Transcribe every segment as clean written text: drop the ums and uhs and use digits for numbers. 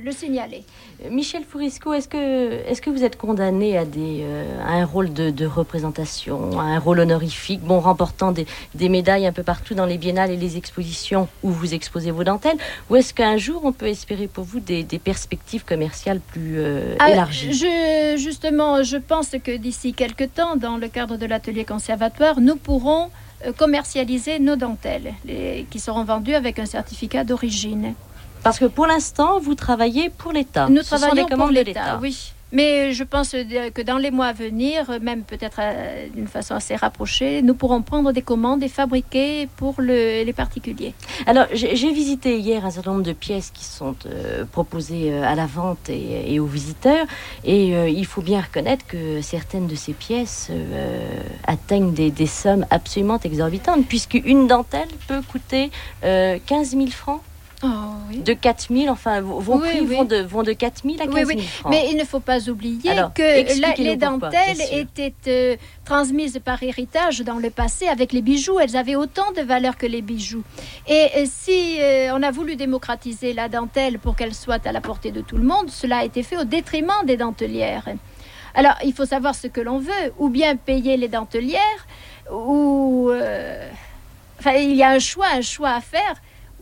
le signaler. Michel Fourisco, est-ce que vous êtes condamné à un rôle de représentation, à un rôle honorifique, remportant des médailles un peu partout dans les biennales et les expositions où vous exposez vos dentelles, ou est-ce qu'un jour on peut espérer pour vous des perspectives commerciales plus élargies? Justement, je pense que d'ici quelques temps, dans le cadre de l'atelier conservatoire, nous pourrons commercialiser nos dentelles, qui seront vendues avec un certificat d'origine. Parce que pour l'instant, vous travaillez pour l'État. Nous travaillons pour de l'État, oui. Mais je pense que dans les mois à venir, même peut-être d'une façon assez rapprochée, nous pourrons prendre des commandes et fabriquer pour les particuliers. Alors, j'ai visité hier un certain nombre de pièces qui sont proposées à la vente et aux visiteurs. Et il faut bien reconnaître que certaines de ces pièces atteignent des sommes absolument exorbitantes, puisqu'une dentelle peut coûter 15 000 francs. Oh, oui. De 4 000, enfin, vos prix vont de 4 000 à 15 000 francs. Mais il ne faut pas oublier que les dentelles étaient transmises par héritage dans le passé avec les bijoux. Elles avaient autant de valeur que les bijoux. Et si on a voulu démocratiser la dentelle pour qu'elle soit à la portée de tout le monde, cela a été fait au détriment des dentelières. Alors, il faut savoir ce que l'on veut, ou bien payer les dentelières, ou... il y a un choix à faire.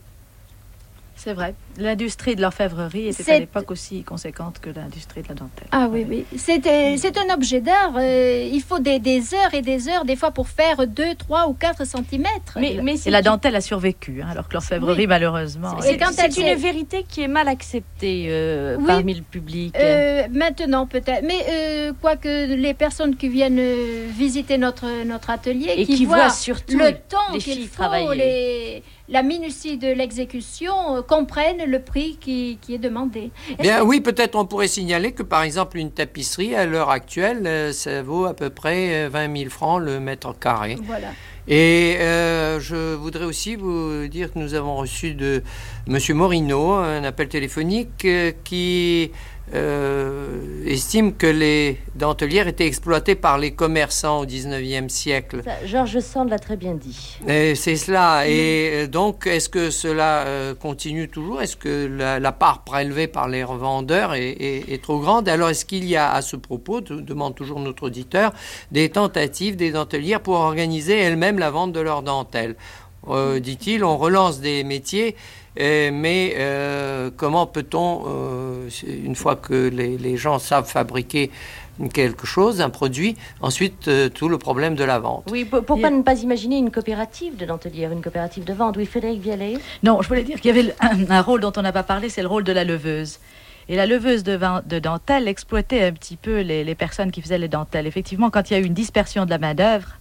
C'est vrai. L'industrie de l'orfèvrerie était à l'époque aussi conséquente que l'industrie de la dentelle. Ah oui. C'est un objet d'art. Il faut des heures et des heures, des fois, pour faire 2, 3 ou 4 centimètres. Et la dentelle a survécu, alors que l'orfèvrerie, malheureusement... C'est une vérité qui est mal acceptée parmi le public. Maintenant, peut-être. Mais quoique les personnes qui viennent visiter notre atelier, et qui voient surtout le temps qu'il faut, travailler. La minutie de l'exécution, comprennent le prix qui est demandé. Bien, oui, peut-être on pourrait signaler que, par exemple, une tapisserie, à l'heure actuelle, ça vaut à peu près 20 000 francs le mètre carré. Voilà. Et je voudrais aussi vous dire que nous avons reçu de M. Morino un appel téléphonique qui estime que les dentelières étaient exploitées par les commerçants au XIXe siècle. Georges Sand l'a très bien dit. C'est cela. Et donc, est-ce que cela continue toujours? Est-ce que la part prélevée par les revendeurs est trop grande? Alors, est-ce qu'il y a à ce propos, demande toujours notre auditeur, des tentatives des dentelières pour organiser elles-mêmes la vente de leurs dentelles? Dit-il, on relance des métiers, mais comment peut-on, une fois que les gens savent fabriquer quelque chose, un produit, ensuite tout le problème de la vente. Oui, pourquoi ne pas imaginer une coopérative de dentelière, une coopérative de vente? Oui, Frédéric Vialet. Non, je voulais dire qu'il y avait un rôle dont on n'a pas parlé, c'est le rôle de la leveuse. Et la leveuse de dentelle exploitait un petit peu les personnes qui faisaient les dentelles. Effectivement, quand il y a eu une dispersion de la main-d'œuvre,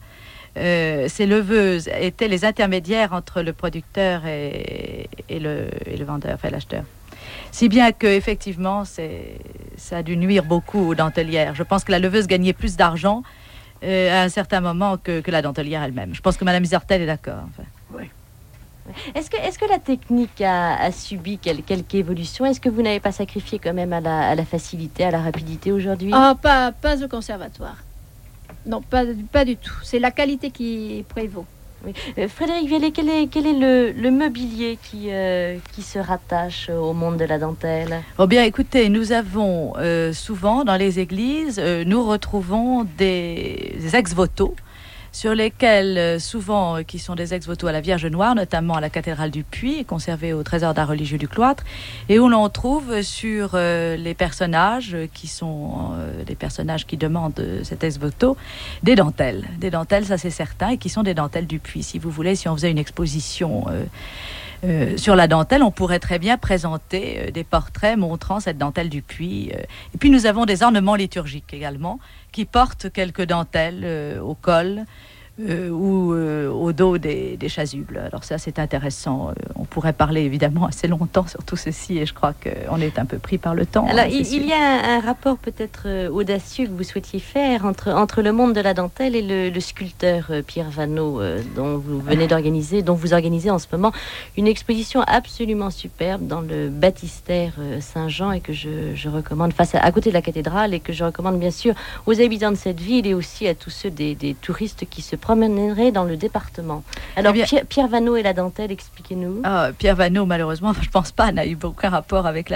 ces leveuses étaient les intermédiaires entre le producteur et le vendeur, enfin l'acheteur. Si bien que effectivement, ça a dû nuire beaucoup aux dentelières. Je pense que la leveuse gagnait plus d'argent à un certain moment que la dentelière elle-même. Je pense que Mme Isertel est d'accord. Enfin. Oui. Est-ce que la technique a subi quelque évolution? Est-ce que vous n'avez pas sacrifié quand même à la facilité, à la rapidité aujourd'hui? Pas au conservatoire. Non, pas du tout. C'est la qualité qui prévaut. Oui. Frédéric Vialet, quel est le mobilier qui se rattache au monde de la dentelle? Oh bien, écoutez, nous avons souvent dans les églises, nous retrouvons des ex-voto sur lesquels, souvent, qui sont des ex-voto à la Vierge Noire, notamment à la cathédrale du Puy, conservée au trésor d'art religieux du cloître, et où l'on trouve sur les personnages qui sont des personnages qui demandent cet ex-voto, des dentelles. Des dentelles, ça c'est certain, et qui sont des dentelles du Puy. Si vous voulez, si on faisait une exposition sur la dentelle, on pourrait très bien présenter des portraits montrant cette dentelle du Puy. Et puis nous avons des ornements liturgiques également, qui portent quelques dentelles au col ou au dos des chasubles. Alors ça, c'est intéressant. On pourrait parler évidemment assez longtemps sur tout ceci, et je crois qu'on est un peu pris par le temps. Alors, il y a un rapport peut-être audacieux que vous souhaitiez faire entre le monde de la dentelle et le sculpteur Pierre Vanneau, dont vous organisez en ce moment une exposition absolument superbe dans le baptistère Saint-Jean, et que je recommande à côté de la cathédrale, et que je recommande bien sûr aux habitants de cette ville et aussi à tous ceux des touristes qui se promènerait dans le département. Alors, Pierre Vanneau et la dentelle, expliquez-nous. Pierre Vanneau, malheureusement, je ne pense pas, n'a eu aucun rapport avec